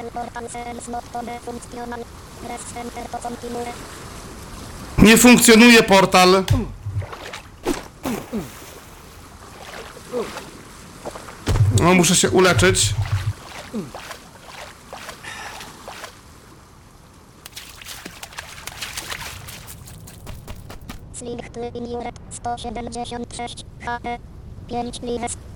Nie funkcjonuje portal. No, muszę się uleczyć. Sling 176 HP 5 lives.